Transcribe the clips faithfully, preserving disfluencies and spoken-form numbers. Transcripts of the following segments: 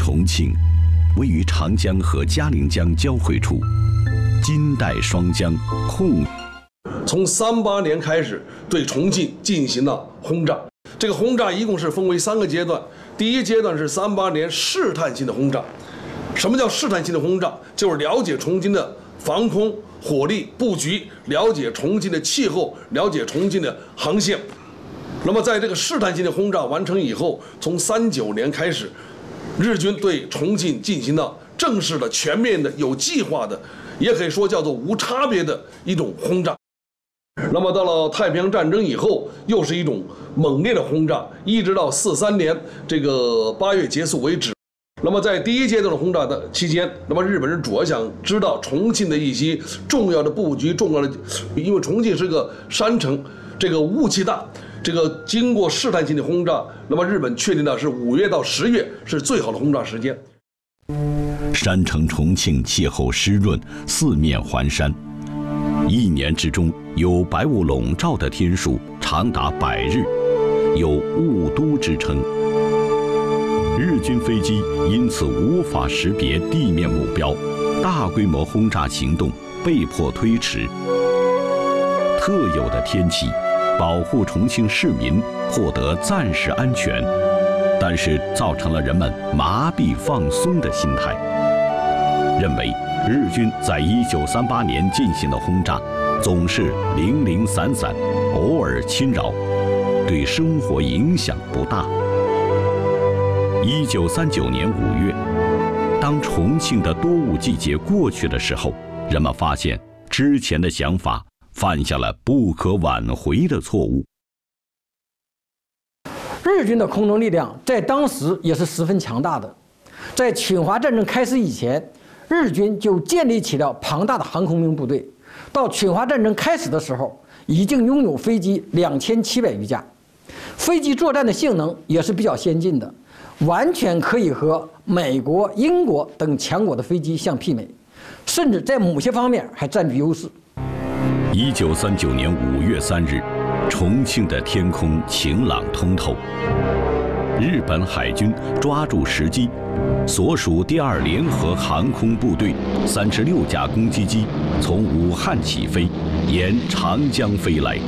重庆位于长江和嘉陵江交汇处，金代双江控。 从三八年开始，对重庆进行了轰炸。这个轰炸一共是分为三个阶段。第一阶段是三八年试探性的轰炸。什么叫试探性的轰炸？就是了解重庆的防空火力布局，了解重庆的气候，了解重庆的航线。那么在这个试探性的轰炸完成以后，从三九年开始，日军对重庆进行了正式的、全面的、有计划的，也可以说叫做无差别的一种轰炸。那么到了太平洋战争以后，又是一种猛烈的轰炸，一直到四三年这个八月结束为止。那么在第一阶段的轰炸的期间，那么日本人主要想知道重庆的一些重要的布局、重要的，因为重庆是个山城，这个雾气大，这个经过试探性的轰炸，那么日本确定的是五月到十月是最好的轰炸时间。 山城重庆气候湿润，四面环山，一年之中有白雾笼罩的天数长达百日，有雾都之称。日军飞机因此无法识别地面目标，大规模轰炸行动被迫推迟。特有的天气保护重庆市民获得暂时安全，但是造成了人们麻痹放松的心态，认为日军在一九三八年进行的轰炸总是零零散散，偶尔侵扰，对生活影响不大。一九三九年五月，当重庆的多雾季节过去的时候，人们发现之前的想法犯下了不可挽回的错误。 日军的空中力量在当时也是十分强大的。在侵华战争开始以前，日军就建立起了庞大的航空兵部队。到侵华战争开始的时候，已经拥有飞机两千七百余架，飞机作战的性能也是比较先进的，完全可以和美国、英国等强国的飞机相媲美，甚至在某些方面还占据优势。 一九三九年五月三日，重庆的天空晴朗通透。日本海军抓住时机，所属第二联合航空部队三十六架攻击机从武汉起飞，沿长江飞来。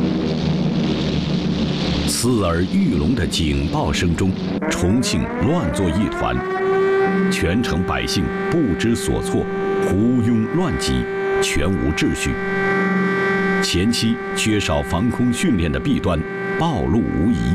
刺耳欲聋的警报声中，重庆乱作一团，全城百姓不知所措，胡拥乱挤，全无秩序。前期缺少防空训练的弊端暴露无遗。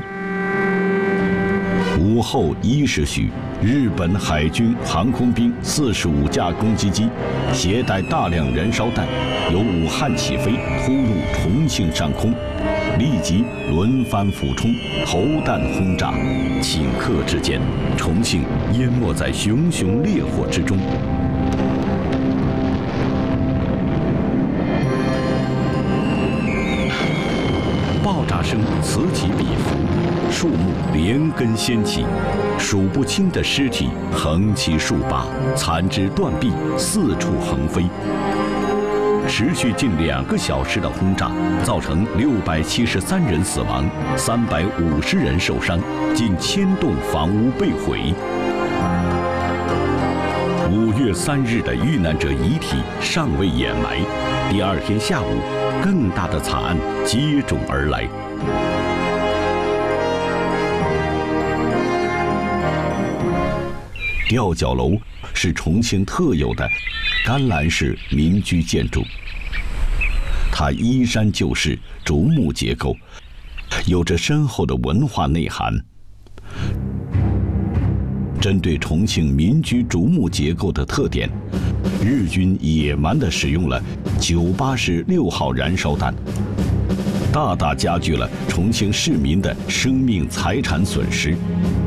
午后一时许，日本海军航空兵四十五架攻击机携带大量燃烧弹，由武汉起飞，突入重庆上空，立即轮番俯冲，投弹轰炸。顷刻之间，重庆淹没在熊熊烈火之中。爆炸声此起彼伏，树木连根掀起，数不清的尸体横七竖八，残肢断臂四处横飞。持续近两个小时的轰炸，造成六百七十三人死亡，三百五十人受伤，近千栋房屋被毁。五月三日的遇难者遗体尚未掩埋，第二天下午，更大的惨案接踵而来。吊脚楼是重庆特有的甘蓝式民居建筑，它依山就势，竹木结构，有着深厚的文化内涵。针对重庆民居竹木结构的特点，日军野蛮地使用了九八式六号燃烧弹，大大加剧了重庆市民的生命财产损失。